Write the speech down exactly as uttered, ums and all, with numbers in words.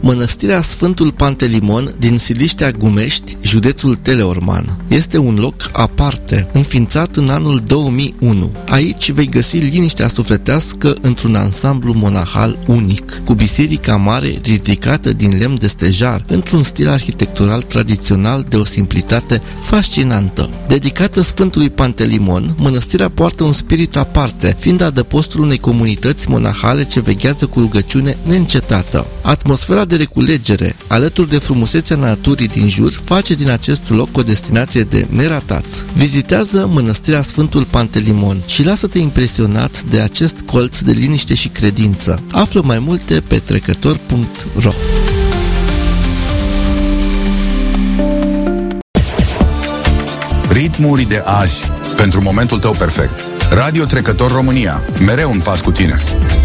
Mănăstirea Sfântul Pantelimon din Siliștea Gumești, județul Teleorman. Este un loc aparte, înființat în anul două mii unu. Aici vei găsi liniștea sufletească într-un ansamblu monahal unic, cu biserica mare ridicată din lemn de stejar, într-un stil arhitectural tradițional de o simplitate fascinantă. Dedicată Sfântului Pantelimon, mănăstirea poartă un spirit aparte, fiind adăpostul unei comunități monahale ce veghează cu rugăciune neîncetată. Atmosfera de reculegere, alături de frumusețea naturii din jur, face din acest loc o destinație de neratat. Vizitează mănăstirea Sfântul Pantelimon și lasă-te impresionat de acest colț de liniște și credință. Află mai multe pe trecător punct ro. Ritmuri de azi, pentru momentul tău perfect. Radio Trecător România, mereu un pas cu tine.